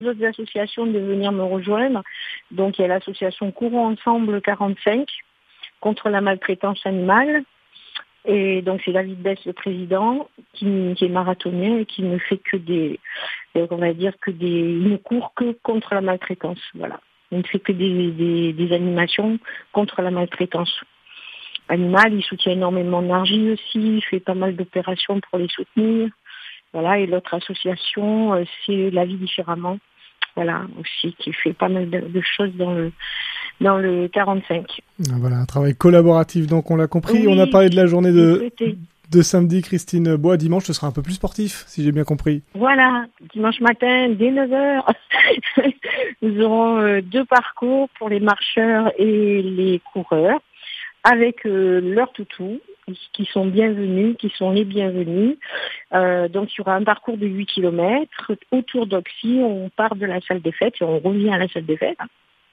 autres associations de venir me rejoindre. Donc il y a l'association Courons Ensemble 45 contre la maltraitance animale. Et donc c'est David Bess, le président, qui est marathonien et qui ne fait que il ne court que contre la maltraitance. Voilà. Il ne fait que des animations contre la maltraitance animale. Il soutient énormément Nargy aussi, il fait pas mal d'opérations pour les soutenir. Voilà. Et l'autre association, c'est La Vie Différemment. Voilà, aussi, qui fait pas mal de choses dans le 45. Voilà, un travail collaboratif, donc on l'a compris. Oui, on a parlé de la journée de samedi, Christine Bois. Dimanche, ce sera un peu plus sportif, si j'ai bien compris. Voilà, dimanche matin, dès 9h, nous aurons 2 parcours pour les marcheurs et les coureurs, avec leurs toutous, qui sont bienvenus, qui sont les bienvenus. Donc il y aura un parcours de 8 km autour d'Auxy. On part de la salle des fêtes et on revient à la salle des fêtes.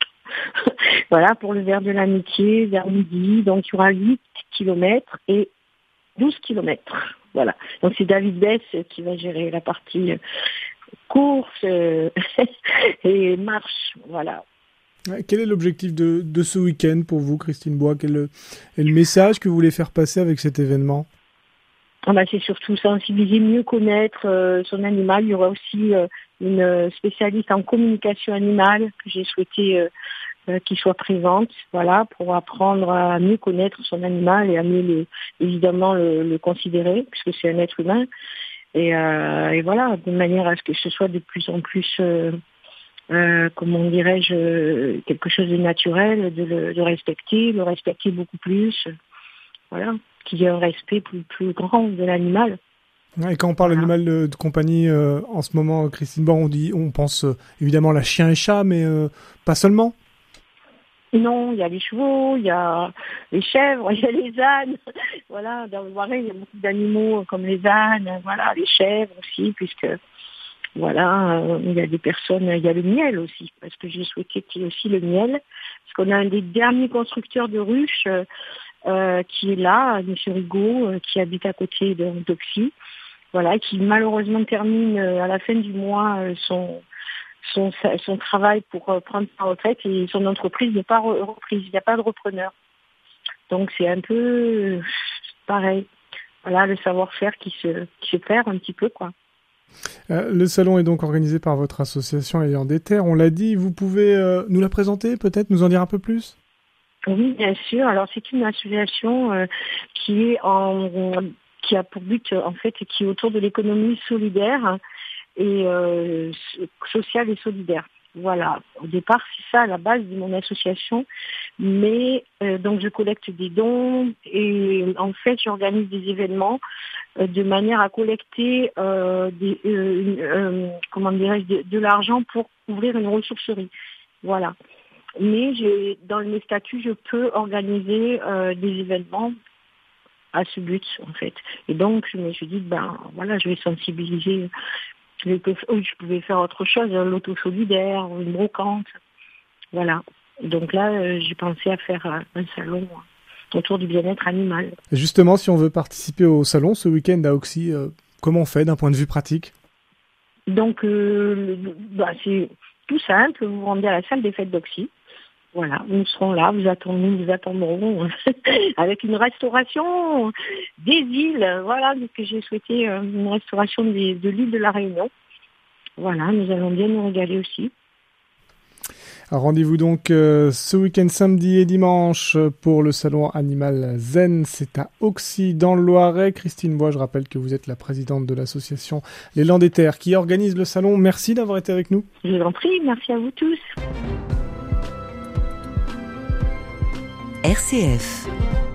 Voilà, pour le verre de l'amitié, vers midi. Donc il y aura 8 km et 12 km. Voilà. Donc c'est David Bess qui va gérer la partie course et marche. Voilà. Quel est l'objectif de ce week-end pour vous, Christine Bois? Quel est le message que vous voulez faire passer avec cet événement? C'est surtout sensibiliser, mieux connaître son animal. Il y aura aussi une spécialiste en communication animale que j'ai souhaité qu'il soit présente, voilà, pour apprendre à mieux connaître son animal et à mieux évidemment le considérer, puisque c'est un être humain. Et voilà, de manière à ce que ce soit de plus en plus, comment dirais-je, quelque chose de naturel, de le respecter beaucoup plus, voilà, qu'il y ait un respect plus grand de l'animal. Et quand on parle d'animal de compagnie en ce moment, Christine Bois, on pense évidemment à chien et chat, mais pas seulement. Non, il y a les chevaux, il y a les chèvres, il y a les ânes. Voilà, dans le Loiret, il y a beaucoup d'animaux comme les ânes, voilà, les chèvres aussi, puisque voilà, il y a des personnes, il y a le miel aussi, parce que j'ai souhaité qu'il y ait aussi le miel, parce qu'on a un des derniers constructeurs de ruches qui est là, M. Rigaud, qui habite à côté d'Auxy, voilà, qui malheureusement termine à la fin du mois son travail pour prendre sa retraite et son entreprise n'est pas reprise, il n'y a pas de repreneur. Donc c'est un peu pareil. Voilà, le savoir-faire qui se perd un petit peu, quoi. Le salon est donc organisé par votre association Ayant des Terres, on l'a dit. Vous pouvez nous la présenter, peut-être, nous en dire un peu plus? Oui, bien sûr. Alors c'est une association qui a pour but, en fait, qui est autour de l'économie solidaire et sociale et solidaire. Voilà. Au départ, c'est ça la base de mon association. Mais donc je collecte des dons et en fait j'organise des événements de manière à collecter de l'argent pour ouvrir une ressourcerie. Voilà. Mais dans mes statuts, je peux organiser des événements à ce but, en fait. Et donc, je me suis dit, je vais sensibiliser. Je pouvais faire autre chose, un loto solidaire, une brocante. Voilà. Donc là, j'ai pensé à faire un salon autour du bien-être animal. Et justement, si on veut participer au salon ce week-end à Auxy, comment on fait d'un point de vue pratique? Donc, c'est tout simple. Vous vous rendez à la salle des fêtes d'Auxy. Voilà, nous serons là, nous vous attendrons avec une restauration des îles, voilà, que j'ai souhaité une restauration de l'île de la Réunion. Voilà, nous allons bien nous régaler aussi. Alors, rendez-vous donc ce week-end samedi et dimanche pour le salon Animal Zen. C'est à Auxy dans le Loiret. Christine Bois, je rappelle que vous êtes la présidente de l'association L'Élan des Terres qui organise le salon. Merci d'avoir été avec nous. Je vous en prie, merci à vous tous. RCF